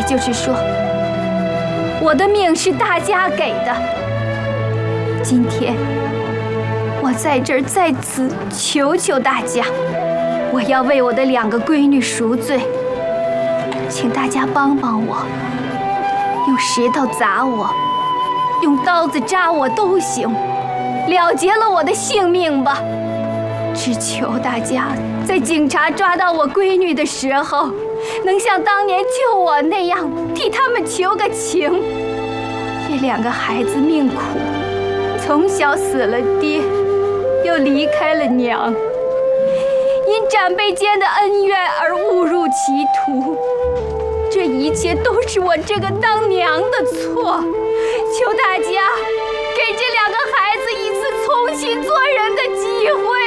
就是说，我的命是大家给的。今天我在这儿在此求求大家，我要为我的2个闺女赎罪，请大家帮帮我，用石头砸我，用刀子扎我都行，了结了我的性命吧。只求大家在警察抓到我闺女的时候，能像当年救我那样替他们求个情。这2个孩子命苦，从小死了爹，又离开了娘，因长辈间的恩怨而误入歧途。这一切都是我这个当娘的错，求大家给这2个孩子一次重新做人的机会。